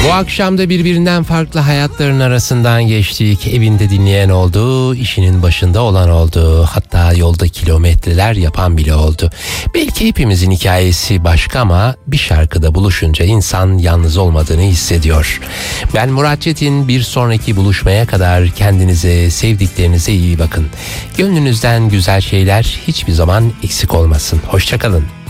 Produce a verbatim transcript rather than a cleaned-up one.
Bu akşam da birbirinden farklı hayatların arasından geçtik. Evinde dinleyen oldu, işinin başında olan oldu. Hatta yolda kilometreler yapan bile oldu. Belki hepimizin hikayesi başka ama bir şarkıda buluşunca insan yalnız olmadığını hissediyor. Ben Murat Çetin, bir sonraki buluşmaya kadar kendinize, sevdiklerinize iyi bakın. Gönlünüzden güzel şeyler hiçbir zaman eksik olmasın. Hoşça kalın.